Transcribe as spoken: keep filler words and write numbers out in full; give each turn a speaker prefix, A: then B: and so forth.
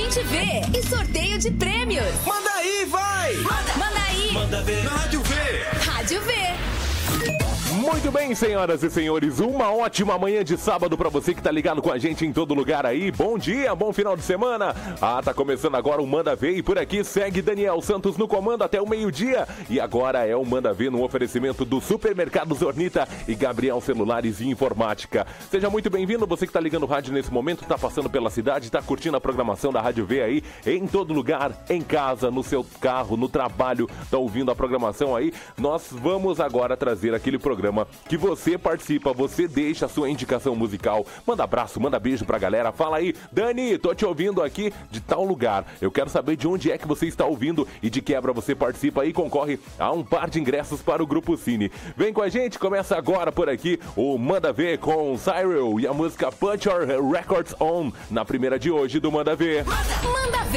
A: Gente vê e sorteio de prêmios.
B: Manda aí, vai!
A: Manda, manda aí!
B: Manda ver! Na Rádio V!
A: Rádio V!
C: Muito bem, senhoras e senhores, uma ótima manhã de sábado pra você que tá ligado com a gente em todo lugar aí. Bom dia, bom final de semana. Ah, tá começando agora o Manda Ver e por aqui segue Daniel Santos no comando até o meio-dia. E agora é o Manda Ver no oferecimento do Supermercado Zornita e Gabriel Celulares e Informática. Seja muito bem-vindo, você que tá ligando o rádio nesse momento, tá passando pela cidade, tá curtindo a programação da Rádio V aí, em todo lugar, em casa, no seu carro, no trabalho, tá ouvindo a programação aí. Nós vamos agora trazer aquele programa que você participa, você deixa a sua indicação musical, manda abraço, manda beijo pra galera, fala aí, Dani, tô te ouvindo aqui de tal lugar, eu quero saber de onde é que você está ouvindo e de quebra você participa e concorre a um par de ingressos para o Grupo Cine. Vem com a gente, começa agora por aqui o Manda Ver com Cyril e a música Put Your Records On, na primeira de hoje do Manda Ver.
A: Manda Ver!